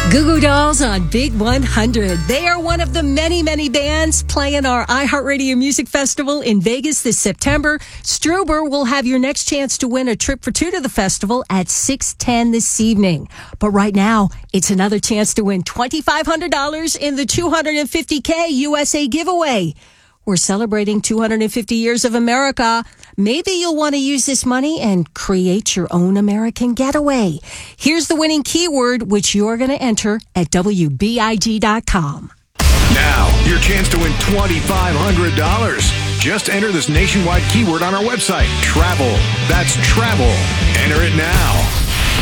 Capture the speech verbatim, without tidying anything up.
Goo Goo Dolls on Big one hundred. They are one of the many, many bands playing our iHeartRadio Music Festival in Vegas this September. Struber will have your next chance to win a trip for two to the festival at six ten this evening. But right now, it's another chance to win twenty-five hundred dollars in the two hundred fifty K U S A giveaway. We're celebrating two hundred fifty years of America. Maybe you'll want to use this money and create your own American getaway. Here's the winning keyword, which you're going to enter at W B I G dot com. Now, your chance to win twenty-five hundred dollars. Just enter this nationwide keyword on our website, travel. That's travel. Enter it now.